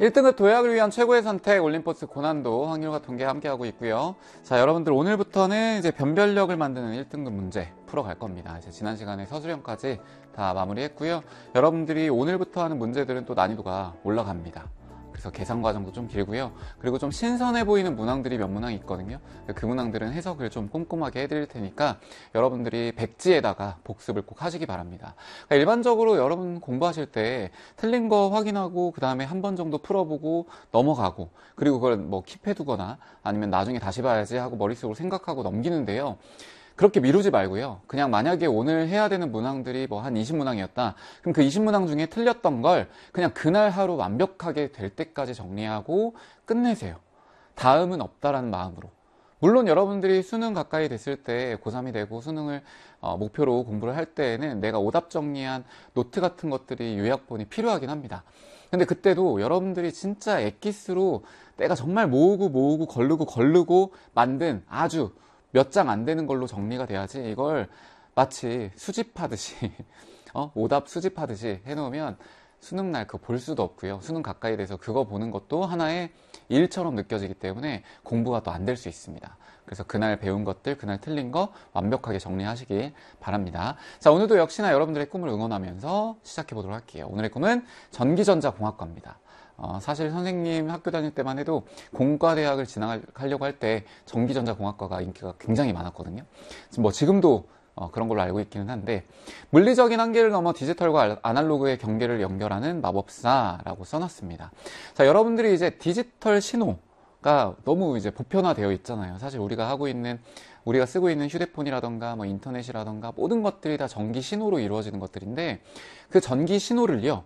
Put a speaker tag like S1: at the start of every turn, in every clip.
S1: 1등급 도약을 위한 최고의 선택 올림포스 고난도 확률과 통계 함께하고 있고요. 자, 여러분들 오늘부터는 이제 변별력을 만드는 1등급 문제 풀어갈 겁니다. 이제 지난 시간에 서술형까지 다 마무리했고요. 여러분들이 오늘부터 하는 문제들은 또 난이도가 올라갑니다. 그래서 계산 과정도 좀 길고요. 그리고 좀 신선해 보이는 문항들이 몇 문항 있거든요. 그 문항들은 해석을 좀 꼼꼼하게 해드릴 테니까 여러분들이 백지에다가 복습을 꼭 하시기 바랍니다. 그러니까 일반적으로 여러분 공부하실 때 틀린 거 확인하고 그 다음에 한 번 정도 풀어보고 넘어가고 그리고 그걸 뭐 킵해두거나 아니면 나중에 다시 봐야지 하고 머릿속으로 생각하고 넘기는데요. 그렇게 미루지 말고요. 그냥 만약에 오늘 해야 되는 문항들이 뭐 한 20문항이었다. 그럼 그 20문항 중에 틀렸던 걸 그냥 그날 하루 완벽하게 될 때까지 정리하고 끝내세요. 다음은 없다라는 마음으로. 물론 여러분들이 수능 가까이 됐을 때 고3이 되고 수능을 목표로 공부를 할 때에는 내가 오답 정리한 노트 같은 것들이 요약본이 필요하긴 합니다. 근데 그때도 여러분들이 진짜 엑기스로 내가 정말 모으고 걸르고 만든 아주 몇 장 안 되는 걸로 정리가 돼야지 이걸 마치 수집하듯이 오답 수집하듯이 해놓으면 수능날 그거 볼 수도 없고요. 수능 가까이 돼서 그거 보는 것도 하나의 일처럼 느껴지기 때문에 공부가 또 안 될 수 있습니다. 그래서 그날 배운 것들, 그날 틀린 거 완벽하게 정리하시길 바랍니다. 자, 오늘도 역시나 여러분들의 꿈을 응원하면서 시작해 보도록 할게요. 오늘의 꿈은 전기전자공학과입니다. 사실 선생님 학교 다닐 때만 해도 공과대학을 진학하려고 할 때 전기전자공학과가 인기가 굉장히 많았거든요. 뭐 지금도 그런 걸로 알고 있기는 한데 물리적인 한계를 넘어 디지털과 아날로그의 경계를 연결하는 마법사라고 써놨습니다. 자, 여러분들이 이제 디지털 신호가 너무 이제 보편화되어 있잖아요. 사실 우리가 쓰고 있는 휴대폰이라던가 뭐 인터넷이라던가 모든 것들이 다 전기 신호로 이루어지는 것들인데 그 전기 신호를요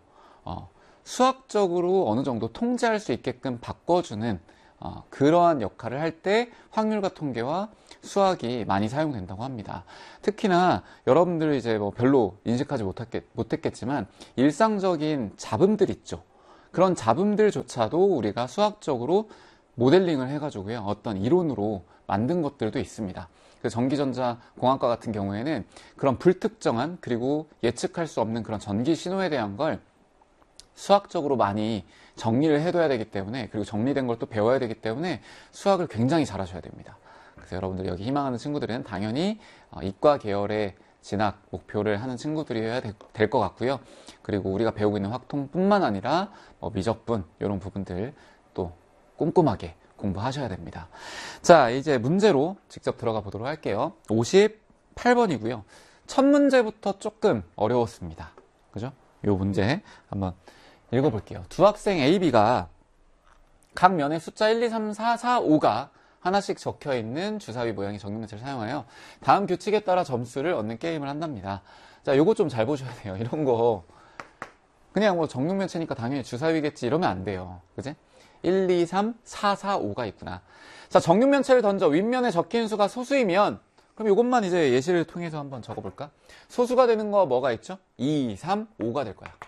S1: 수학적으로 어느 정도 통제할 수 있게끔 바꿔주는 그러한 역할을 할 때 확률과 통계와 수학이 많이 사용된다고 합니다. 특히나 여러분들 이제 뭐 별로 인식하지 못했겠지만 일상적인 잡음들 있죠. 그런 잡음들조차도 우리가 수학적으로 모델링을 해가지고요 어떤 이론으로 만든 것들도 있습니다. 그 전기전자 공학과 같은 경우에는 그런 불특정한 그리고 예측할 수 없는 그런 전기 신호에 대한 걸 수학적으로 많이 정리를 해둬야 되기 때문에 그리고 정리된 걸 또 배워야 되기 때문에 수학을 굉장히 잘하셔야 됩니다. 그래서 여러분들 여기 희망하는 친구들은 당연히 이과 계열의 진학 목표를 하는 친구들이어야 될 것 같고요. 그리고 우리가 배우고 있는 확통뿐만 아니라 미적분 이런 부분들 또 꼼꼼하게 공부하셔야 됩니다. 자, 이제 문제로 직접 들어가 보도록 할게요. 58번이고요. 첫 문제부터 조금 어려웠습니다. 그죠? 이 문제 한번 읽어볼게요. 두 학생 A, B가 각 면에 숫자 1, 2, 3, 4, 4, 5가 하나씩 적혀있는 주사위 모양의 정육면체를 사용하여 다음 규칙에 따라 점수를 얻는 게임을 한답니다. 자, 요거 좀 잘 보셔야 돼요. 이런 거 그냥 뭐 정육면체니까 당연히 주사위겠지 이러면 안 돼요. 그지? 1, 2, 3, 4, 4, 5가 있구나. 자, 정육면체를 던져 윗면에 적힌 수가 소수이면 그럼 이것만 이제 예시를 통해서 한번 적어볼까? 소수가 되는 거 뭐가 있죠? 2, 3, 5가 될 거야.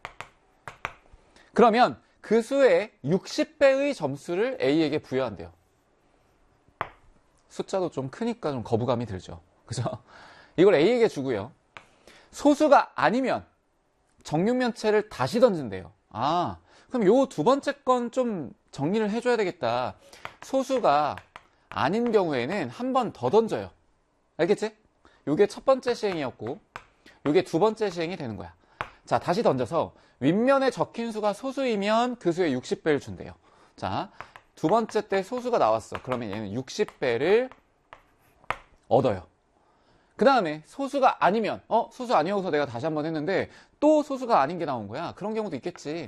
S1: 그러면 그 수의 60배의 점수를 A에게 부여한대요. 숫자도 좀 크니까 좀 거부감이 들죠. 그죠? 이걸 A에게 주고요. 소수가 아니면 정육면체를 다시 던진대요. 아, 그럼 요 두 번째 건 좀 정리를 해줘야 되겠다. 소수가 아닌 경우에는 한 번 더 던져요. 알겠지? 요게 첫 번째 시행이었고 요게 두 번째 시행이 되는 거야. 자, 다시 던져서 윗면에 적힌 수가 소수이면 그 수의 60배를 준대요. 자, 두 번째 때 소수가 나왔어. 그러면 얘는 60배를 얻어요. 그 다음에 소수가 아니면 소수 아니어서 내가 다시 한번 했는데 또 소수가 아닌 게 나온 거야. 그런 경우도 있겠지.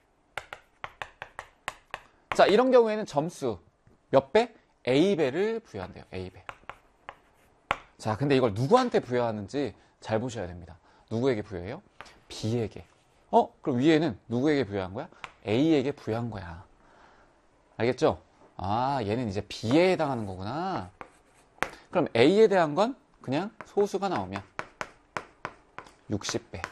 S1: 자, 이런 경우에는 점수 몇 배? A배를 부여한대요. A배. 자, 근데 이걸 누구한테 부여하는지 잘 보셔야 됩니다. 누구에게 부여해요? B에게. 그럼 위에는 누구에게 부여한 거야? A에게 부여한 거야. 알겠죠? 아, 얘는 이제 B에 해당하는 거구나. 그럼 A에 대한 건 그냥 소수가 나오면 60배.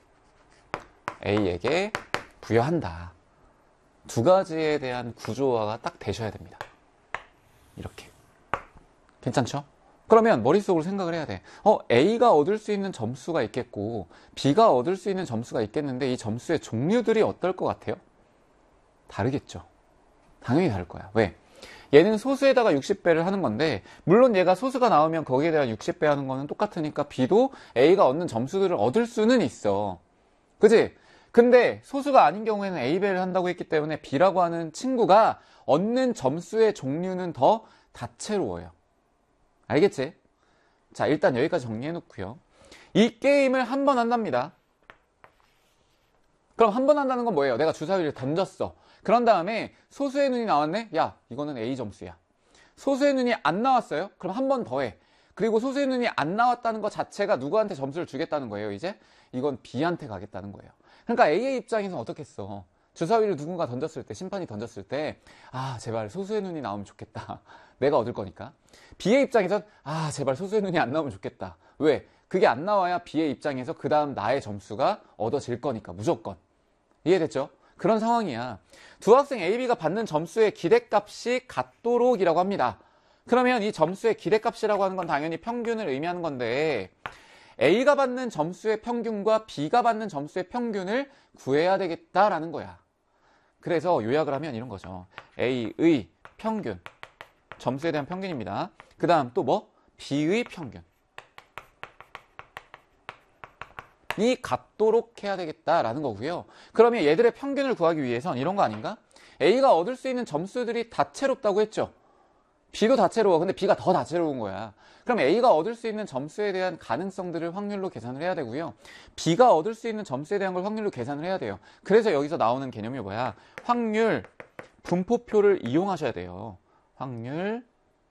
S1: A에게 부여한다. 두 가지에 대한 구조화가 딱 되셔야 됩니다. 이렇게. 괜찮죠? 그러면 머릿속으로 생각을 해야 돼. A가 얻을 수 있는 점수가 있겠고 B가 얻을 수 있는 점수가 있겠는데 이 점수의 종류들이 어떨 것 같아요? 다르겠죠. 당연히 다를 거야. 왜? 얘는 소수에다가 60배를 하는 건데, 물론 얘가 소수가 나오면 거기에 대한 60배 하는 거는 똑같으니까 B도 A가 얻는 점수들을 얻을 수는 있어. 그치? 근데 소수가 아닌 경우에는 A배를 한다고 했기 때문에 B라고 하는 친구가 얻는 점수의 종류는 더 다채로워요. 알겠지? 자, 일단 여기까지 정리해 놓고요. 이 게임을 한 번 한답니다. 그럼 한 번 한다는 건 뭐예요? 내가 주사위를 던졌어. 그런 다음에 소수의 눈이 나왔네? 야, 이거는 A 점수야. 소수의 눈이 안 나왔어요? 그럼 한 번 더 해. 그리고 소수의 눈이 안 나왔다는 것 자체가 누구한테 점수를 주겠다는 거예요, 이제? 이건 B한테 가겠다는 거예요. 그러니까 A의 입장에서는 어떻겠어? 주사위를 누군가 던졌을 때, 심판이 던졌을 때, 아, 제발 소수의 눈이 나오면 좋겠다. 내가 얻을 거니까. B의 입장에선, 아, 제발 소수의 눈이 안 나오면 좋겠다. 왜? 그게 안 나와야 B의 입장에서 그 다음 나의 점수가 얻어질 거니까, 무조건. 이해됐죠? 그런 상황이야. 두 학생 A, B가 받는 점수의 기대값이 같도록 이라고 합니다. 그러면 이 점수의 기대값이라고 하는 건 당연히 평균을 의미하는 건데, A가 받는 점수의 평균과 B가 받는 점수의 평균을 구해야 되겠다라는 거야. 그래서 요약을 하면 이런 거죠. A의 평균, 점수에 대한 평균입니다. 그 다음 또 뭐? B의 평균. 이 같도록 해야 되겠다라는 거고요. 그러면 얘들의 평균을 구하기 위해선 이런 거 아닌가? A가 얻을 수 있는 점수들이 다채롭다고 했죠. B도 다채로워. 근데 B가 더 다채로운 거야. 그럼 A가 얻을 수 있는 점수에 대한 가능성들을 확률로 계산을 해야 되고요. B가 얻을 수 있는 점수에 대한 걸 확률로 계산을 해야 돼요. 그래서 여기서 나오는 개념이 뭐야? 확률 분포표를 이용하셔야 돼요. 확률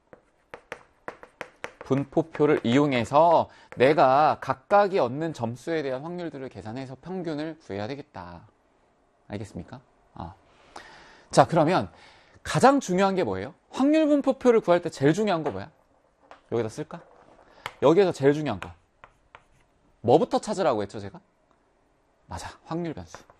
S1: 분포표를 이용해서 내가 각각이 얻는 점수에 대한 확률들을 계산해서 평균을 구해야 되겠다. 알겠습니까? 자, 그러면 가장 중요한 게 뭐예요? 확률 분포표를 구할 때 제일 중요한 거 뭐야? 여기다 쓸까? 여기에서 제일 중요한 거. 뭐부터 찾으라고 했죠, 제가? 맞아, 확률 변수.